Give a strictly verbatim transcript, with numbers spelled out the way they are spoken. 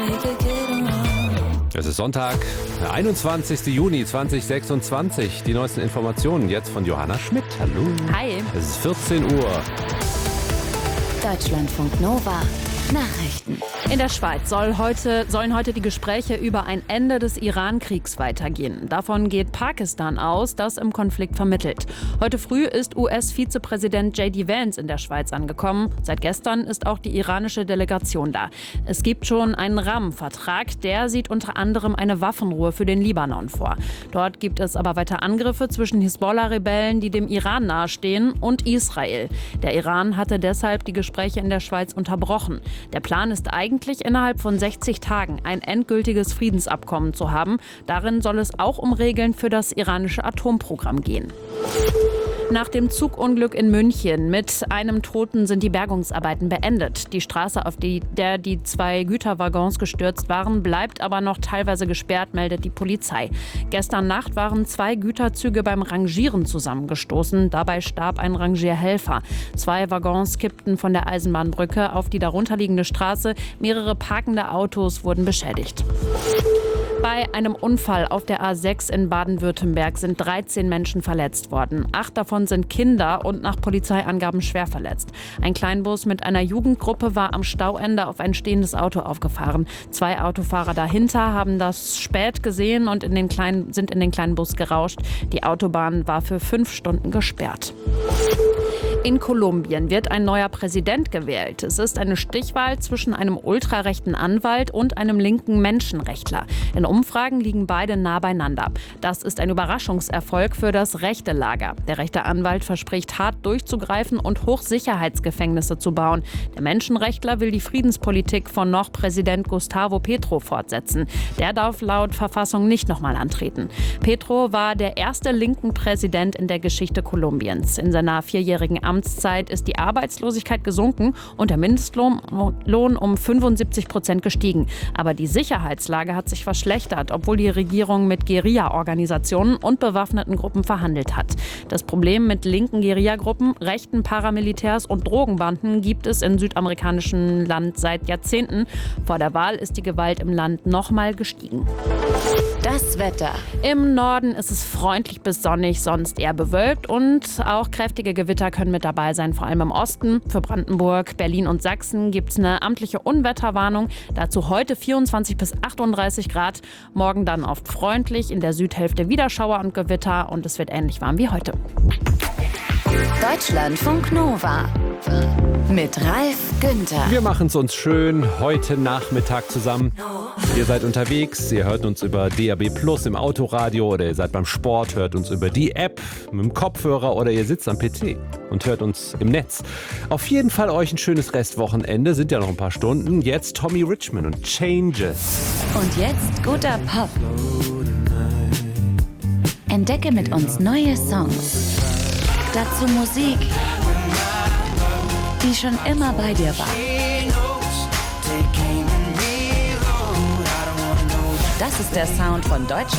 Es ist Sonntag, der einundzwanzigsten Juni zweitausendsechsundzwanzig. Die neuesten Informationen jetzt von Johanna Schmidt. Hallo. Hi. Es ist vierzehn Uhr. Deutschlandfunk Nova. Nachrichten. In der Schweiz soll heute, sollen heute die Gespräche über ein Ende des Iran-Kriegs weitergehen. Davon geht Pakistan aus, das im Konflikt vermittelt. Heute früh ist U S-Vizepräsident J D Vance in der Schweiz angekommen. Seit gestern ist auch die iranische Delegation da. Es gibt schon einen Rahmenvertrag, der sieht unter anderem eine Waffenruhe für den Libanon vor. Dort gibt es aber weiter Angriffe zwischen Hisbollah-Rebellen, die dem Iran nahestehen, und Israel. Der Iran hatte deshalb die Gespräche in der Schweiz unterbrochen. Der Plan ist eigentlich, innerhalb von sechzig Tagen ein endgültiges Friedensabkommen zu haben. Darin soll es auch um Regeln für das iranische Atomprogramm gehen. Nach dem Zugunglück in München mit einem Toten sind die Bergungsarbeiten beendet. Die Straße, auf die, der die zwei Güterwaggons gestürzt waren, bleibt aber noch teilweise gesperrt, meldet die Polizei. Gestern Nacht waren zwei Güterzüge beim Rangieren zusammengestoßen. Dabei starb ein Rangierhelfer. Zwei Waggons kippten von der Eisenbahnbrücke auf die darunterliegende Straße. Mehrere parkende Autos wurden beschädigt. Bei einem Unfall auf der A sechs in Baden-Württemberg sind dreizehn Menschen verletzt worden. Acht davon sind Kinder und nach Polizeiangaben schwer verletzt. Ein Kleinbus mit einer Jugendgruppe war am Stauende auf ein stehendes Auto aufgefahren. Zwei Autofahrer dahinter haben das spät gesehen und in den kleinen, sind in den kleinen Bus gerauscht. Die Autobahn war für fünf Stunden gesperrt. In Kolumbien wird ein neuer Präsident gewählt. Es ist eine Stichwahl zwischen einem ultrarechten Anwalt und einem linken Menschenrechtler. In Umfragen liegen beide nah beieinander. Das ist ein Überraschungserfolg für das rechte Lager. Der rechte Anwalt verspricht, hart durchzugreifen und Hochsicherheitsgefängnisse zu bauen. Der Menschenrechtler will die Friedenspolitik von noch Präsident Gustavo Petro fortsetzen. Der darf laut Verfassung nicht nochmal antreten. Petro war der erste linken Präsident in der Geschichte Kolumbiens. In seiner vierjährigen Amtszeit ist die Arbeitslosigkeit gesunken und der Mindestlohn um fünfundsiebzig Prozent gestiegen. Aber die Sicherheitslage hat sich verschlechtert, obwohl die Regierung mit Guerilla-Organisationen und bewaffneten Gruppen verhandelt hat. Das Problem mit linken Guerillagruppen, rechten Paramilitärs und Drogenbanden gibt es im südamerikanischen Land seit Jahrzehnten. Vor der Wahl ist die Gewalt im Land nochmal gestiegen. Das Wetter. Im Norden ist es freundlich bis sonnig, sonst eher bewölkt und auch kräftige Gewitter können mit dabei sein, vor allem im Osten. Für Brandenburg, Berlin und Sachsen gibt es eine amtliche Unwetterwarnung. Dazu heute vierundzwanzig bis achtunddreißig Grad. Morgen dann oft freundlich, in der Südhälfte wieder Schauer und Gewitter und es wird ähnlich warm wie heute. Deutschlandfunk Nova mit Ralf Günther. Wir machen es uns schön heute Nachmittag zusammen. Ihr seid unterwegs, ihr hört uns über D A B Plus im Autoradio oder ihr seid beim Sport, hört uns über die App mit dem Kopfhörer oder ihr sitzt am P C und hört uns im Netz. Auf jeden Fall euch ein schönes Restwochenende, sind ja noch ein paar Stunden. Jetzt Tommy Richman und Changes. Und jetzt guter Pop. Entdecke mit uns neue Songs. Dazu Musik, die schon immer bei dir war. Das ist der Sound von Deutschland.